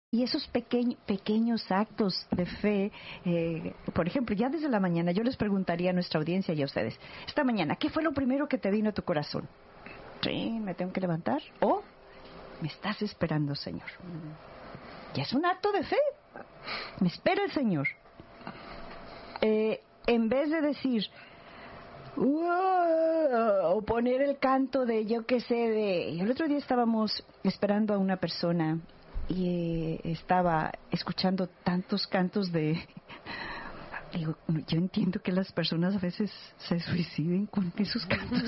Y esos pequeños actos de fe, por ejemplo, ya desde la mañana yo les preguntaría a nuestra audiencia y a ustedes, esta mañana, ¿qué fue lo primero que te vino a tu corazón? Sí, me tengo que levantar. O, me estás esperando, Señor. Ya es un acto de fe. Me espera el Señor. En vez de decir, o poner el canto de, yo qué sé, el otro día estábamos esperando a una persona y estaba escuchando tantos cantos de... Digo, yo entiendo que las personas a veces se suiciden con esos cantos.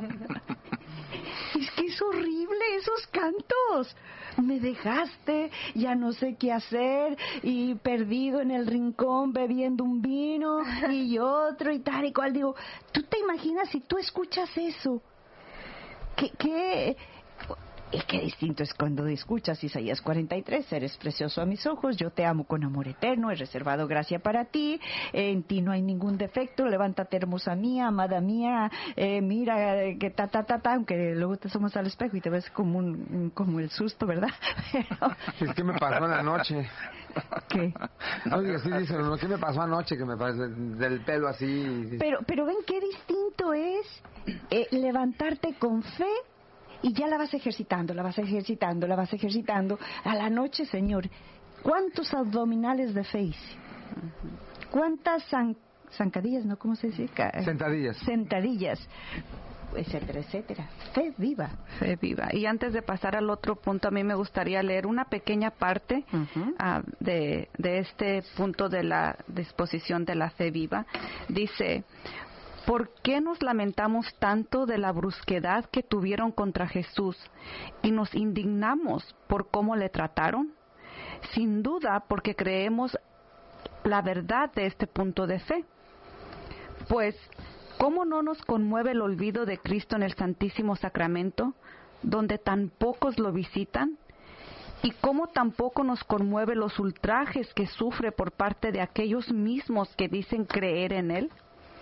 Es que es horrible esos cantos. Me dejaste, ya no sé qué hacer, y perdido en el rincón bebiendo un vino y otro y tal y cual. Digo, ¿tú te imaginas si tú escuchas eso? ¿Qué distinto es cuando escuchas Isaías 43, eres precioso a mis ojos, yo te amo con amor eterno, he reservado gracia para ti, en ti no hay ningún defecto, levántate hermosa mía, amada mía, mira que aunque luego te asomas al espejo y te ves como el susto, ¿verdad? Pero... Es que me pasó en la noche. ¿Qué? Oye, sí, dice, ¿qué me pasó anoche? Que me pasó del pelo así. Pero ven qué distinto es levantarte con fe. Y ya la vas ejercitando. A la noche, Señor, ¿cuántos abdominales de fe hice? ¿Cuántas zancadillas, no? ¿Cómo se dice? Sentadillas, etcétera, etcétera. Fe viva. Y antes de pasar al otro punto, a mí me gustaría leer una pequeña parte de este punto de la disposición de la fe viva. Dice... ¿Por qué nos lamentamos tanto de la brusquedad que tuvieron contra Jesús y nos indignamos por cómo le trataron? Sin duda, porque creemos la verdad de este punto de fe. Pues, ¿cómo no nos conmueve el olvido de Cristo en el Santísimo Sacramento, donde tan pocos lo visitan? ¿Y cómo tampoco nos conmueve los ultrajes que sufre por parte de aquellos mismos que dicen creer en Él?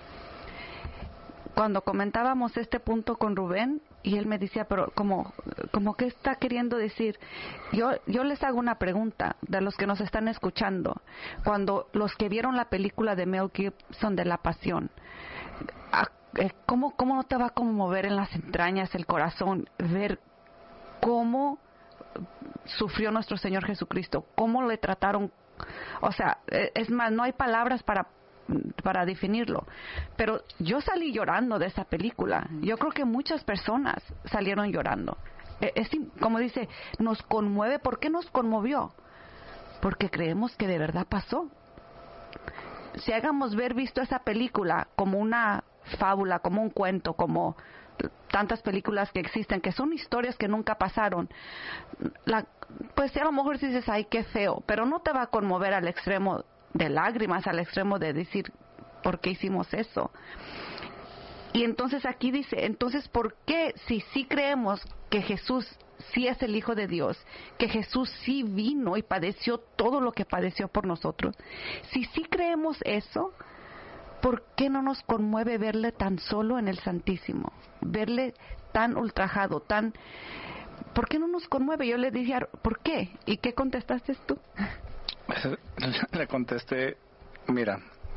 Cuando comentábamos este punto con Rubén, y él me decía, pero como ¿qué está queriendo decir? Yo les hago una pregunta de los que nos están escuchando. Cuando los que vieron la película de Mel Gibson de La Pasión, ¿cómo no te va a conmover en las entrañas, el corazón, ver cómo sufrió nuestro Señor Jesucristo, cómo le trataron? O sea, es más, no hay palabras para definirlo, pero yo salí llorando de esa película. Yo creo que muchas personas salieron llorando. Como dice, nos conmueve. ¿Por qué nos conmovió? Porque creemos que de verdad pasó. Si hagamos visto esa película como una fábula, como un cuento, como tantas películas que existen, que son historias que nunca pasaron, pues a lo mejor dices, ay, qué feo, pero no te va a conmover al extremo de lágrimas, al extremo de decir, ¿por qué hicimos eso? Y entonces aquí dice, entonces, ¿por qué, si sí creemos que Jesús sí es el Hijo de Dios, que Jesús sí vino y padeció todo lo que padeció por nosotros, si sí creemos eso, ¿por qué no nos conmueve verle tan solo en el Santísimo? Verle tan ultrajado, ¿por qué no nos conmueve? Yo le dije, ¿por qué? ¿Y qué contestaste tú? Le contesté, mira,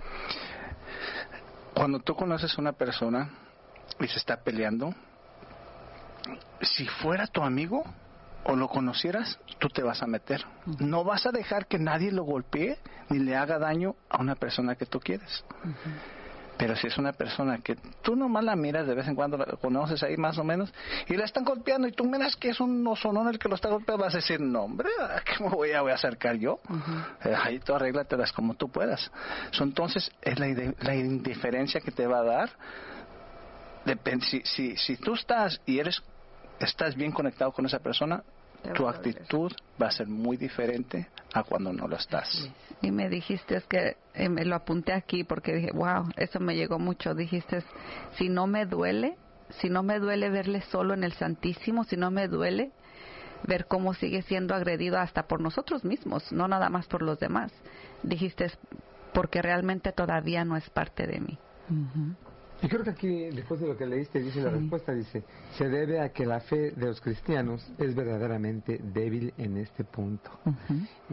cuando tú conoces a una persona y se está peleando, si fuera tu amigo o lo conocieras, tú te vas a meter. No vas a dejar que nadie lo golpee ni le haga daño a una persona que tú quieres. Pero si es una persona que tú nomás la miras de vez en cuando, la conoces ahí más o menos, y la están golpeando, y tú miras que es un osolón el que lo está golpeando, vas a decir, no hombre, ¿a qué me voy a acercar yo? Ahí tú arréglatelas como tú puedas. Entonces es la indiferencia que te va a dar. Si tú estás bien conectado con esa persona, tu actitud va a ser muy diferente a cuando no lo estás. Y me dijiste, es que me lo apunté aquí porque dije, wow, eso me llegó mucho. Dijiste, si no me duele verle solo en el Santísimo, si no me duele ver cómo sigue siendo agredido hasta por nosotros mismos, no nada más por los demás. Dijiste, porque realmente todavía no es parte de mí. Y creo que aquí, después de lo que leíste, dice la respuesta, dice, se debe a que la fe de los cristianos es verdaderamente débil en este punto.